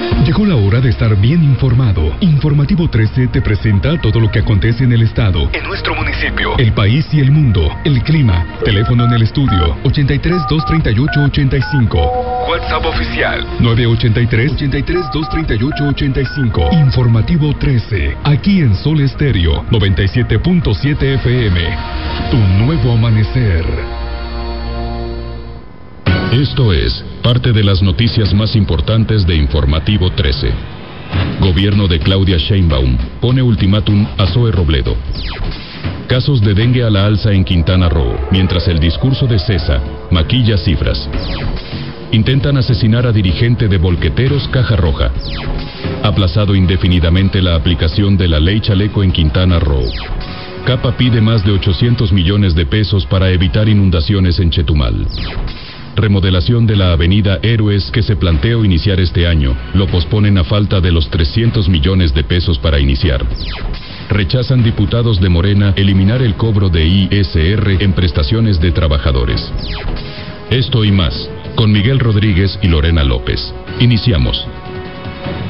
Llegó la hora de estar bien informado. Informativo 13 te presenta todo lo que acontece en el estado, en nuestro municipio, el país y el mundo, el clima. Teléfono en el estudio 83-238-85. WhatsApp oficial 983-238-85. Informativo 13, aquí en Sol Estéreo 97.7 FM. Tu nuevo amanecer. Esto es parte de las noticias más importantes de Informativo 13. Gobierno de Claudia Sheinbaum pone ultimátum a Zoe Robledo. Casos de dengue a la alza en Quintana Roo, mientras el discurso de Cesa maquilla cifras. Intentan asesinar a dirigente de Volqueteros Caja Roja. Aplazado indefinidamente la aplicación de la ley Chaleco en Quintana Roo. Capa pide más de 800 millones de pesos para evitar inundaciones en Chetumal. Remodelación de la avenida Héroes que se planteó iniciar este año, lo posponen a falta de los 300 millones de pesos para iniciar. Rechazan diputados de Morena eliminar el cobro de ISR en prestaciones de trabajadores. Esto y más, con Miguel Rodríguez y Lorena López. Iniciamos.